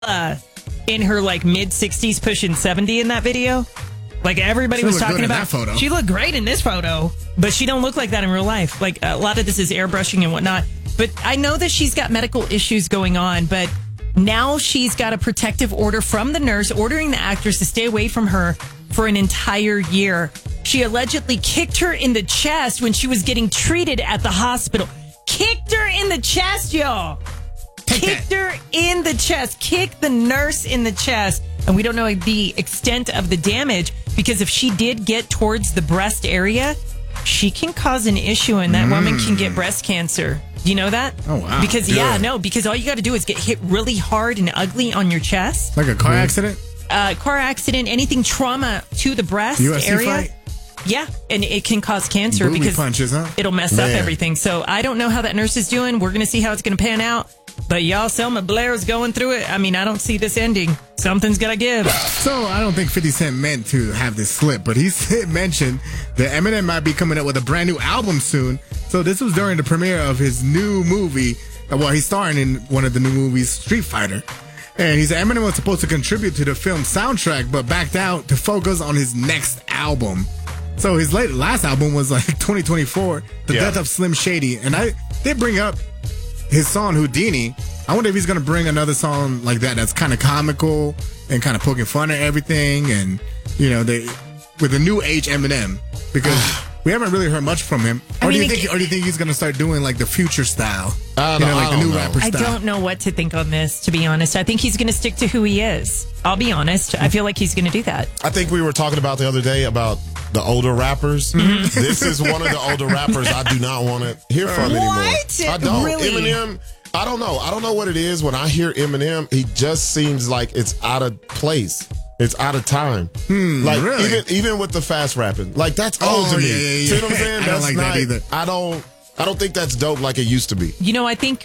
in her like mid 60s, pushing 70 in that video. Like everybody was talking about. Photo. She looked great in this photo, but she don't look like that in real life. Like a lot of this is airbrushing and whatnot. But I know that she's got medical issues going on, but now she's got a protective order from the nurse ordering the actress to stay away from her for an entire year. She allegedly kicked her in the chest when she was getting treated at the hospital. Kicked her in the chest, y'all. Kicked her in the chest. Kicked the nurse in the chest. And we don't know the extent of the damage because if she did get towards the breast area, she can cause an issue and that woman can get breast cancer. Do you know that? Oh, wow. Because, because all you got to do is get hit really hard and ugly on your chest. Like a car accident? Car accident, anything trauma to the breast UFC area. Fight? Yeah, and it can cause cancer Booby because punches, huh? it'll mess up everything. So I don't know how that nurse is doing. We're going to see how it's going to pan out. But y'all, Selma Blair's going through it. I mean, I don't see this ending. Something's got to give. So I don't think 50 Cent meant to have this slip, but he mentioned that Eminem might be coming up with a brand new album soon. So this was during the premiere of his new movie. Well, he's starring in one of the new movies, Street Fighter. And he said Eminem was supposed to contribute to the film soundtrack, but backed out to focus on his next album. So his last album was like 2024, The Death of Slim Shady. And I did bring up his song Houdini. I wonder if he's going to bring another song like that that's kind of comical and kind of poking fun at everything. And, you know, with a new age Eminem, because we haven't really heard much from him. Or do you think he's going to start doing like the Future style? Like the new rapper style? I don't know what to think on this, to be honest. I think he's going to stick to who he is. I'll be honest. I feel like he's going to do that. I think we were talking about the other day about the older rappers. This is one of the older rappers I do not want to hear from anymore. What? I don't. Really? Eminem, I don't know. I don't know what it is. When I hear Eminem, he just seems like it's out of place. It's out of time. Like really? even with the fast rapping, like that's old to me. Yeah. See what I'm saying? I don't like that either. I don't think that's dope like it used to be. You know, I think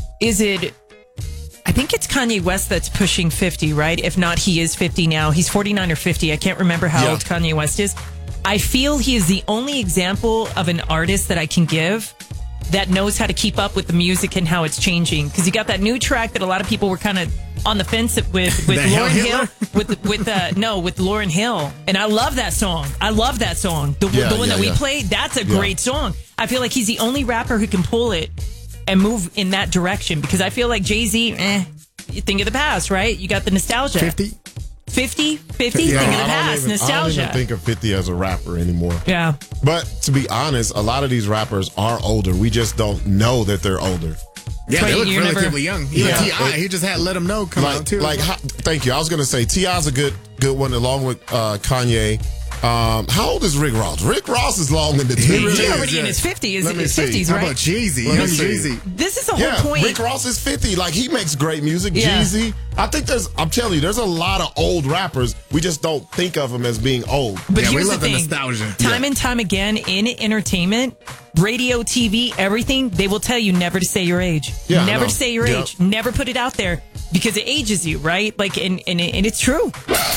it's Kanye West that's pushing 50, right? If not, he is 50 now. He's 49 or 50. I can't remember how old Kanye West is. I feel he is the only example of an artist that I can give that knows how to keep up with the music and how it's changing. Because you got that new track that a lot of people were kind of on the fence with Lauryn Hill. with Lauryn Hill. And I love that song. The one that we played, that's a great song. I feel like he's the only rapper who can pull it and move in that direction. Because I feel like Jay-Z, you think of the past, right? You got the nostalgia. 50? 50? Think of the past. Nostalgia. I don't even think of 50 as a rapper anymore. Yeah. But to be honest, a lot of these rappers are older. We just don't know that they're older. Yeah, they look relatively young. Even T.I., he just had Let Him Know come out too. Thank you. I was going to say T.I.'s a good one along with Kanye. How old is Rick Ross? Rick Ross is long in the tooth. He's already in his 50s. His 50s, right? How about Jeezy? This is the whole point. Rick Ross is 50. Like, he makes great music. Jeezy. I think I'm telling you, there's a lot of old rappers. We just don't think of them as being old. But here's we love the thing. nostalgia. Time and time again in entertainment, radio, TV, everything, they will tell you never to say your age. Yeah, never to say your age. Never put it out there because it ages you, right? Like, and it's true.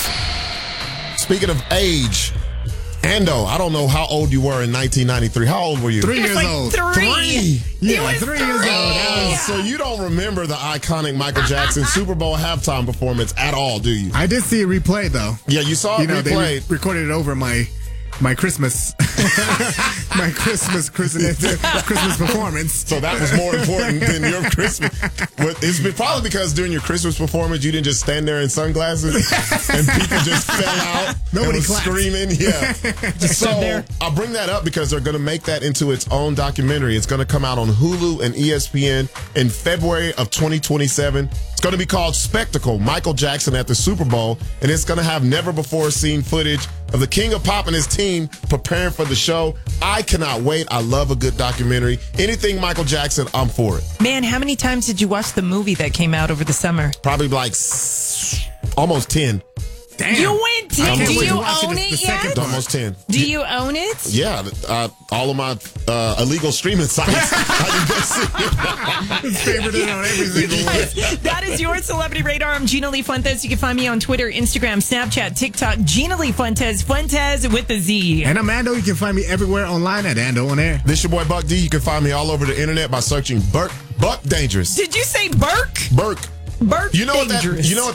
Speaking of age, Ando, I don't know how old you were in 1993. How old were you? 3 years old. 3. Yeah, like 3 years old. So you don't remember the iconic Michael Jackson Super Bowl halftime performance at all, do you? I did see it replayed, though. Yeah, you saw it replayed. They recorded it over my Christmas Christmas performance. So that was more important than your Christmas. It's probably because during your Christmas performance you didn't just stand there in sunglasses and people just fell out. Nobody was clapped. Screaming. Yeah. Just stood there. I'll bring that up because they're going to make that into its own documentary. It's going to come out on Hulu and ESPN in February of 2027. It's going to be called Spectacle, Michael Jackson at the Super Bowl, and it's going to have never-before-seen footage of the King of Pop and his team preparing for the show. I cannot wait. I love a good documentary. Anything Michael Jackson, I'm for it. Man, how many times did you watch the movie that came out over the summer? Probably like almost 10. Damn. You went 10. Do you own it yet? Almost 10. Do you own it? Yeah, all of my illegal streaming sites. Favorite on every single one. That is your Celebrity Radar. I'm Gina Lee Fuentes. You can find me on Twitter, Instagram, Snapchat, TikTok. Gina Lee Fuentes. Fuentes with the Z. And I'm Ando. You can find me everywhere online at Ando on Air. This your boy Buck D. You can find me all over the internet by searching Buck Dangerous. Did you say Burke? Burke. Bert You know what dangerous. You know what